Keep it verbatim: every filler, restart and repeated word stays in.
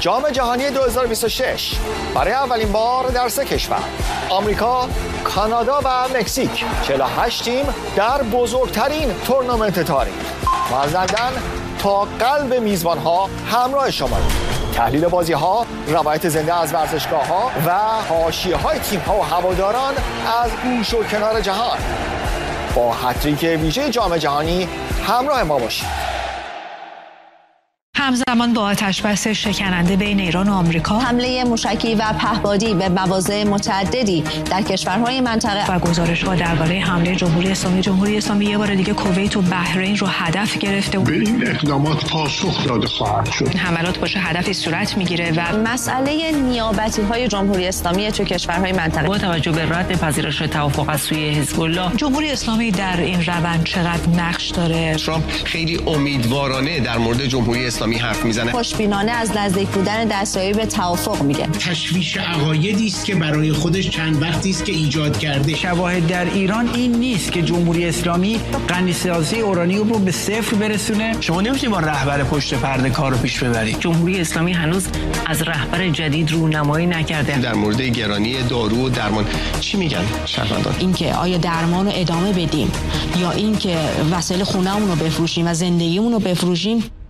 جام جهانی دو هزار و بیست و شش برای اولین بار در سه کشور آمریکا، کانادا و مکزیک چهل و هشت تیم در بزرگترین تورنمنت تاریخ و از لندن تا قلب میزبان‌ها همراه شما. تحلیل بازی‌ها، روایت زنده از ورزشگاه‌ها و حاشیه‌های تیم‌ها و هواداران از گوش و کنار جهان. با هتریک ویژه جام جهانی همراه ما باشید. همزمان با آتش‌بس شکننده بین ایران و آمریکا، حمله موشکی و پهپادی به مواضع متعددی در کشورهای منطقه و گزارش‌ها درباره حمله جمهوری اسلامی جمهوری اسلامی یه بار دیگه کویت و بحرین رو هدف گرفته و به این اقدامات پاسخ داده خواهد شد. حملات باشه هدفی صورت میگیره و مسئله نیابتی‌های جمهوری اسلامی تو کشورهای منطقه با توجه به رد پذیرش توافق از سوی حزب الله، جمهوری اسلامی در این روند چقدر نقش داره؟ ترامپ خیلی امیدوارانه در مورد جمهوری اسلامی حرف میزنه. خوشبینانه از نزدیک بودن دستیابی به توافق میگه. تشویش عقایدی است که برای خودش چند وقتی است که ایجاد کرده. شواهد در ایران این نیست که جمهوری اسلامی غنی‌سازی اورانیوم رو به صفر برسونه. شما نمیتونید با رهبر پشت پرده کار رو پیش ببرید. جمهوری اسلامی هنوز از رهبر جدید رونمایی نکرده. در مورد گرانی دارو و درمان چی میگن شهروندان؟ اینکه آیا درمان رو ادامه بدیم یا اینکه وسایل خونه‌مون رو بفروشیم و زندگیمون رو بفروشیم